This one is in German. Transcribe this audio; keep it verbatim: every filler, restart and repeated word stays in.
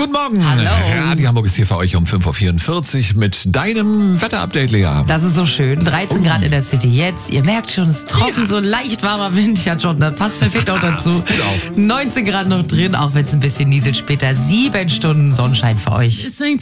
Guten Morgen. Hallo. Radio Hamburg ist hier für euch um fünf Uhr vierundvierzig mit deinem Wetterupdate, Lea. Das ist so schön. dreizehn Oh. Grad in der City jetzt. Ihr merkt schon, es ist trocken, Ja. so leicht warmer Wind. Ja, John, das passt perfekt auch dazu. Sieht gut aus. neunzehn Grad noch drin, auch wenn es ein bisschen nieselt später. Sieben Stunden Sonnenschein für euch. This ain't